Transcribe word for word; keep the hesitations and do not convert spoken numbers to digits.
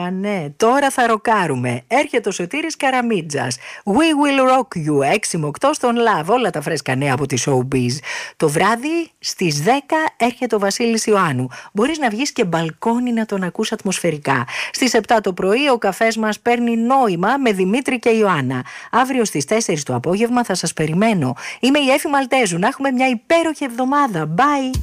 ναι, τώρα θα ροκάρουμε. Έρχεται ο Σωτήρης Καραμίτζας. We will rock you. έξι με οκτώ στον Love. Όλα τα φρέσκα νέα από τη Showbiz. Το βράδυ στις δέκα έρχεται ο Βασίλης Ιωάννου. Μπορείς να βγεις και μπαλκόνι να τον ακούς ατμοσφαιρικά. Στις επτά το πρωί ο καφές μας παίρνει νόημα με Δημήτρη και Ιωάννα. Αύριο στις τέσσερις το απόγευμα θα σας περιμένω. Είμαι η Έφη Μαλτέζου. Να έχουμε μια υπέροχη εβδομάδα. Bye!